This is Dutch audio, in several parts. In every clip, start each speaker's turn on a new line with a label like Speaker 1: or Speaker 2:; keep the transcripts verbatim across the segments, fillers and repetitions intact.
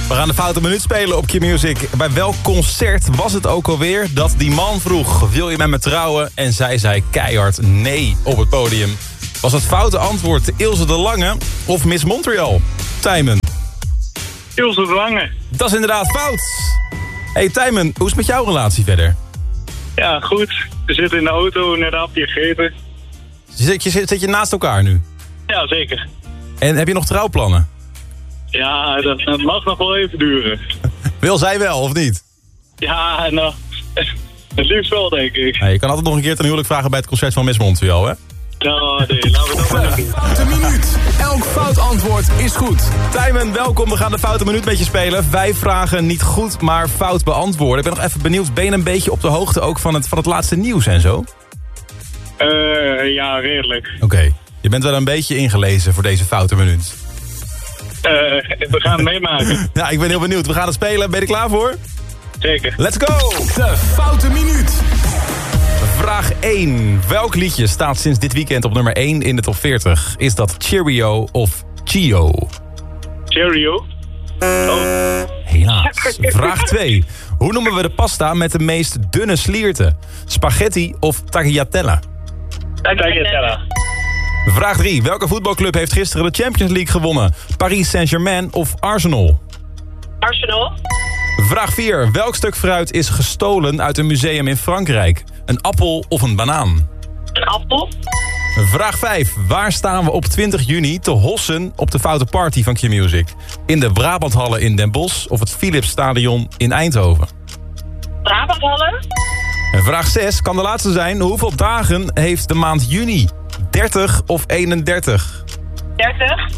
Speaker 1: We gaan de foute minuut spelen op Q-Music. Bij welk concert was het ook alweer dat die man vroeg... wil je met me trouwen? En zij zei keihard nee op het podium. Was het foute antwoord Ilse de Lange of Miss Montreal? Tijmen.
Speaker 2: Ilse de Lange.
Speaker 1: Dat is inderdaad fout. Hey Tijmen, hoe is het met jouw relatie verder?
Speaker 2: Ja, goed. We zitten in de auto, net een hapje gegeten.
Speaker 1: Zit je, zit je naast elkaar nu?
Speaker 2: Ja, zeker.
Speaker 1: En heb je nog trouwplannen?
Speaker 2: Ja, dat, dat mag nog wel even duren.
Speaker 1: Wil zij wel, of niet?
Speaker 2: Ja, nou, het liefst wel, denk ik.
Speaker 1: Nou, je kan altijd nog een keer ten huwelijk vragen bij het concert van Miss Montreal, hè?
Speaker 2: Nou, nee, laten we dat maar doen.
Speaker 3: Foute minuut. Elk fout antwoord is goed.
Speaker 1: Tijmen, welkom. We gaan de foute minuut met je spelen. Vijf vragen niet goed, maar fout beantwoorden. Ik ben nog even benieuwd. Ben je een beetje op de hoogte ook van het, van het laatste nieuws en zo?
Speaker 2: Uh, ja, redelijk.
Speaker 1: Oké. Okay. Je bent wel een beetje ingelezen voor deze foute minuut.
Speaker 2: Uh, we gaan het meemaken.
Speaker 1: Ja, ik ben heel benieuwd. We gaan het spelen. Ben je er klaar voor?
Speaker 2: Zeker.
Speaker 1: Let's go!
Speaker 3: De foute minuut.
Speaker 1: Vraag één. Welk liedje staat sinds dit weekend op nummer één in de top veertig? Is dat Cheerio of Chio?
Speaker 2: Cheerio. Oh.
Speaker 1: Helaas. Vraag twee. Hoe noemen we de pasta met de meest dunne slierten? Spaghetti of tagliatella?
Speaker 2: Tagliatella.
Speaker 1: Vraag drie. Welke voetbalclub heeft gisteren de Champions League gewonnen? Paris Saint-Germain of Arsenal?
Speaker 4: Arsenal.
Speaker 1: Vraag vier. Welk stuk fruit is gestolen uit een museum in Frankrijk? Een appel of een banaan?
Speaker 4: Een appel.
Speaker 1: Vraag vijf. Waar staan we op twintig juni te hossen op de foute party van Q-Music? In de Brabanthallen in Den Bosch of het Philipsstadion in Eindhoven?
Speaker 4: Brabanthallen.
Speaker 1: En vraag zes. Kan de laatste zijn. Hoeveel dagen heeft de maand juni? dertig of eenendertig?
Speaker 4: dertig.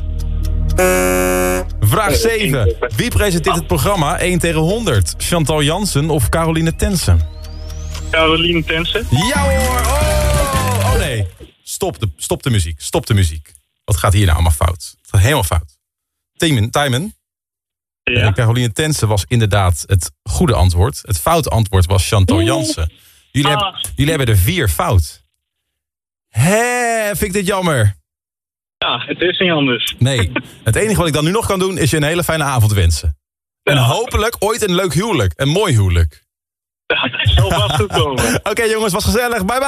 Speaker 1: Vraag zeven. Wie presenteert het programma één tegen honderd? Chantal Jansen of Caroline Tensen?
Speaker 2: Caroline Tensen.
Speaker 1: Ja hoor! Oh, oh nee. Stop de, stop de muziek. Stop de muziek. Wat gaat hier nou allemaal fout? Het gaat helemaal fout. Tijmen, Tijmen.
Speaker 2: Ja.
Speaker 1: Caroline Tensen was inderdaad het goede antwoord. Het foute antwoord was Chantal Jansen. Jullie,
Speaker 4: Ah.
Speaker 1: hebben, jullie hebben er vier fout. Hé, vind ik dit jammer.
Speaker 2: Ja, het is niet anders.
Speaker 1: Nee, het enige wat ik dan nu nog kan doen is je een hele fijne avond wensen. En
Speaker 2: Ja.
Speaker 1: hopelijk ooit een leuk huwelijk. Een mooi huwelijk.
Speaker 2: Ja, het zal vast goed komen.
Speaker 1: Oké okay, jongens, was gezellig. Bye bye.